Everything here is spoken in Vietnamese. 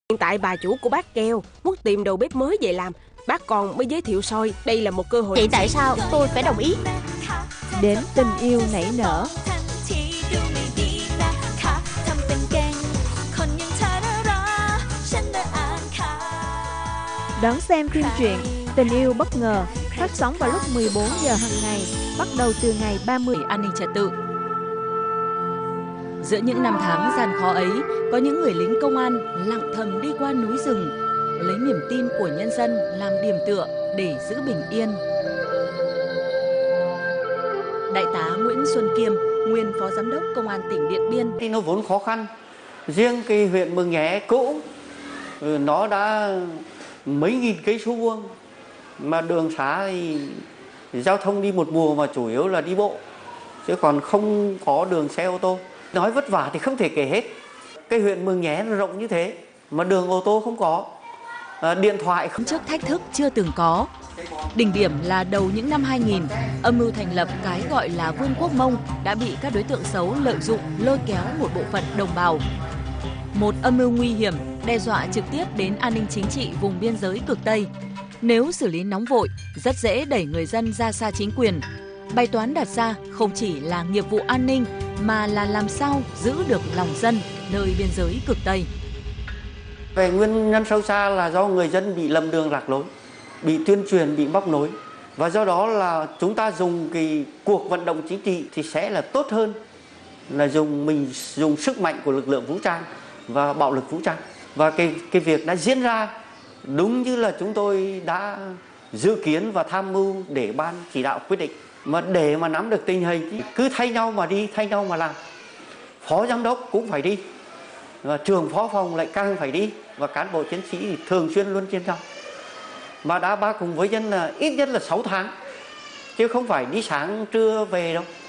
Hiện tại bà chủ của bác kêu muốn tìm đầu bếp mới về làm, bác còn mới giới thiệu soi. Đây là một cơ hội. Vậy tại sao tôi phải đồng ý? Đến tình yêu nảy nở. Đón xem phim truyện Tình yêu bất ngờ, phát sóng vào lúc 14 giờ hàng ngày, bắt đầu từ ngày 30. An ninh trật tự. Giữa những năm tháng gian khó ấy, có những người lính công an lặng thầm đi qua núi rừng, lấy niềm tin của nhân dân làm điểm tựa để giữ bình yên. Đại tá Nguyễn Xuân Kiêm, nguyên Phó Giám đốc Công an tỉnh Điện Biên. Thì nó vốn khó khăn, riêng cái huyện Mường Nhé cũ, nó đã mấy nghìn cây số vuông, mà đường xá thì giao thông đi một mùa mà chủ yếu là đi bộ, chứ còn không có đường xe ô tô. Nói vất vả thì không thể kể hết. Cái huyện Mường Nhé nó rộng như thế mà đường ô tô không có, điện thoại không. Trước thách thức chưa từng có. Đỉnh điểm là đầu những năm 2000, âm mưu thành lập cái gọi là Vương quốc Mông đã bị các đối tượng xấu lợi dụng lôi kéo một bộ phận đồng bào. Một âm mưu nguy hiểm đe dọa trực tiếp đến an ninh chính trị vùng biên giới cực Tây. Nếu xử lý nóng vội, rất dễ đẩy người dân ra xa chính quyền. Bài toán đặt ra không chỉ là nghiệp vụ an ninh mà là làm sao giữ được lòng dân nơi biên giới cực Tây. Về nguyên nhân sâu xa là do người dân bị lầm đường lạc lối, bị tuyên truyền, bị móc nối. Và do đó là chúng ta dùng cái cuộc vận động chính trị thì sẽ là tốt hơn là mình dùng sức mạnh của lực lượng vũ trang và bạo lực vũ trang. Và cái việc đã diễn ra đúng như là chúng tôi đã dự kiến và tham mưu để ban chỉ đạo quyết định. Mà để mà nắm được tình hình thì cứ thay nhau mà đi, thay nhau mà làm. Phó giám đốc cũng phải đi, và trưởng phó phòng lại càng phải đi, và cán bộ chiến sĩ thì thường xuyên luân phiên nhau. Mà đã ba cùng với dân là ít nhất là 6 tháng, chứ không phải đi sáng trưa về đâu.